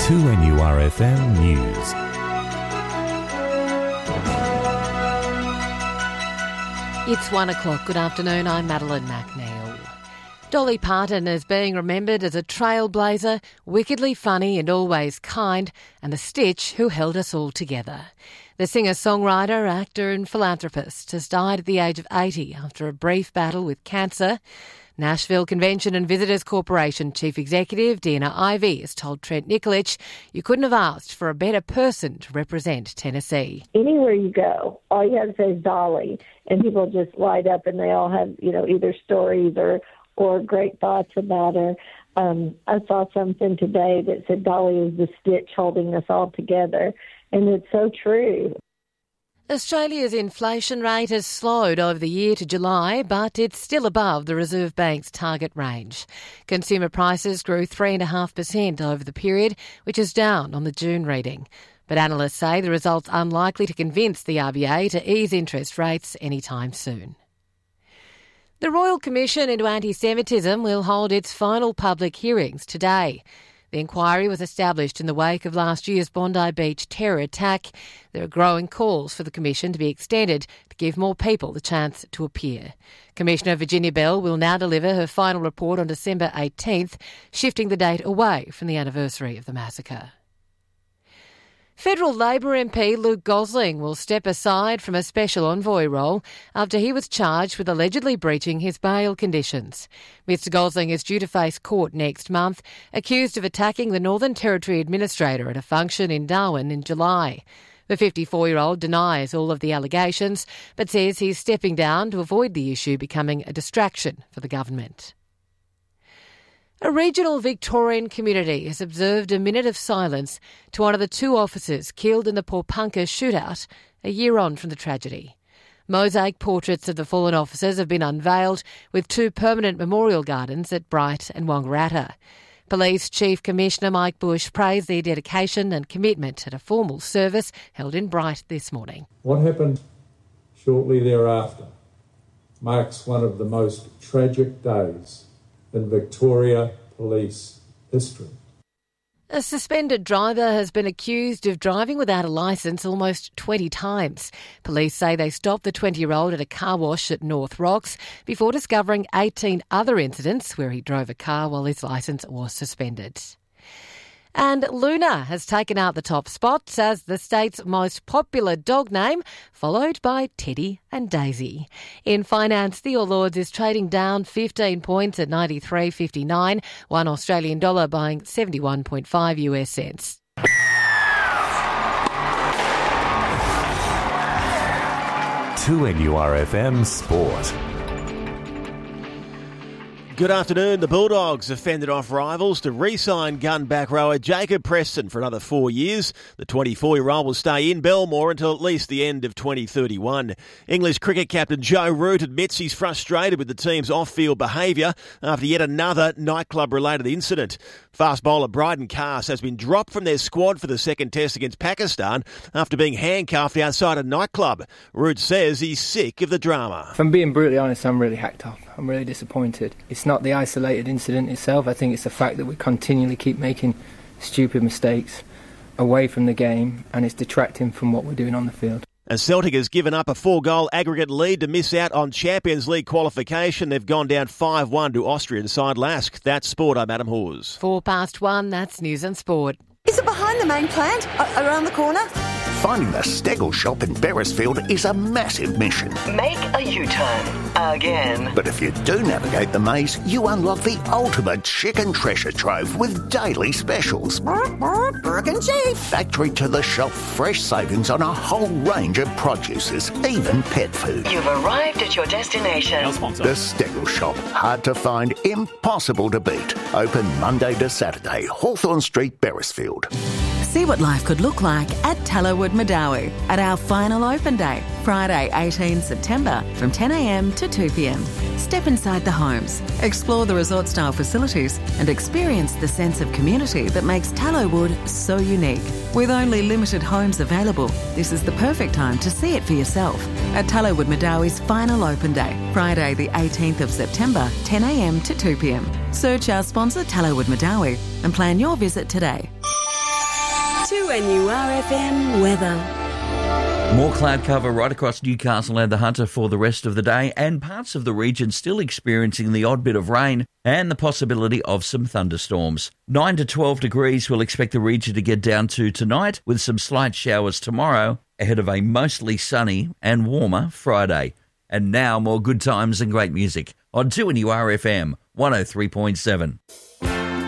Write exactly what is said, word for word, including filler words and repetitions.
two N U R F M News. It's one o'clock. Good afternoon. I'm Madeline McNeil. Dolly Parton is being remembered as a trailblazer, wickedly funny and always kind, and the stitch who held us all together. The singer-songwriter, actor and philanthropist has died at the age of eighty after a brief battle with cancer. Nashville Convention and Visitors Corporation Chief Executive Dina Ivey has told Trent Nikolic, "You couldn't have asked for a better person to represent Tennessee." Anywhere you go, all you have to say is Dolly, and people just light up and they all have, you know, either stories or, or great thoughts about her. Um, I saw something today that said Dolly is the stitch holding us all together, and it's so true. Australia's inflation rate has slowed over the year to July, but it's still above the Reserve Bank's target range. Consumer prices grew three point five percent over the period, which is down on the June reading. But analysts say the result's unlikely to convince the R B A to ease interest rates anytime soon. The Royal Commission into Anti-Semitism will hold its final public hearings today. The inquiry was established in the wake of last year's Bondi Beach terror attack. There are growing calls for the Commission to be extended to give more people the chance to appear. Commissioner Virginia Bell will now deliver her final report on December eighteenth, shifting the date away from the anniversary of the massacre. Federal Labor M P Luke Gosling will step aside from a special envoy role after he was charged with allegedly breaching his bail conditions. Mister Gosling is due to face court next month, accused of attacking the Northern Territory Administrator at a function in Darwin in July. The fifty-four-year-old denies all of the allegations, but says he's stepping down to avoid the issue becoming a distraction for the government. A regional Victorian community has observed a minute of silence to one of the two officers killed in the Pawnpukka shootout a year on from the tragedy. Mosaic portraits of the fallen officers have been unveiled with two permanent memorial gardens at Bright and Wangaratta. Police Chief Commissioner Mike Bush praised their dedication and commitment at a formal service held in Bright this morning. What happened shortly thereafter marks one of the most tragic days in Victoria Police history. A suspended driver has been accused of driving without a licence almost twenty times. Police say they stopped the twenty-year-old at a car wash at North Rocks before discovering eighteen other incidents where he drove a car while his licence was suspended. And Luna has taken out the top spot as the state's most popular dog name, followed by Teddy and Daisy. In finance, the All Ords is trading down fifteen points at ninety-three fifty-nine, one Australian dollar buying seventy-one point five U S cents. two N U R F M Sport. Good afternoon. The Bulldogs have fended off rivals to re-sign gun back rower Jacob Preston for another four years. The twenty-four-year-old will stay in Belmore until at least the end of twenty thirty-one. English cricket captain Joe Root admits he's frustrated with the team's off-field behaviour after yet another nightclub-related incident. Fast bowler Bryden Cass has been dropped from their squad for the second test against Pakistan after being handcuffed outside a nightclub. Root says he's sick of the drama. If I'm being brutally honest, I'm really hacked up. I'm really disappointed. It's not the isolated incident itself. I think it's the fact that we continually keep making stupid mistakes away from the game, and it's detracting from what we're doing on the field. As Celtic has given up a four-goal aggregate lead to miss out on Champions League qualification, they've gone down five one to Austrian side Lask. That's Sport. I'm Adam Hawes. Four past one, that's News and Sport. Is it behind the main plant? A- around the corner? Finding the Stegel shop in Beresfield is a massive mission. Make a U-turn. Again. But if you do navigate the maze, you unlock the ultimate chicken treasure trove with daily specials. Burke and Chief. Factory to the shop, fresh savings on a whole range of produces, even pet food. You've arrived at your destination. The Stegel shop. Hard to find, impossible to beat. Open Monday to Saturday, Hawthorn Street, Beresfield. See what life could look like at Tallowood Madawi at our final open day, Friday eighteenth September from ten a m to two p m. Step inside the homes, explore the resort-style facilities and experience the sense of community that makes Tallowood so unique. With only limited homes available, this is the perfect time to see it for yourself at Tallowood Madawi's final open day, Friday the eighteenth of September, ten a m to two p m. Search our sponsor Tallowood Madawi and plan your visit today. two N U R F M weather. More cloud cover right across Newcastle and the Hunter for the rest of the day, and parts of the region still experiencing the odd bit of rain and the possibility of some thunderstorms. nine to twelve degrees we'll expect the region to get down to tonight, with some slight showers tomorrow, ahead of a mostly sunny and warmer Friday. And now more good times and great music on two N U R F M one oh three point seven.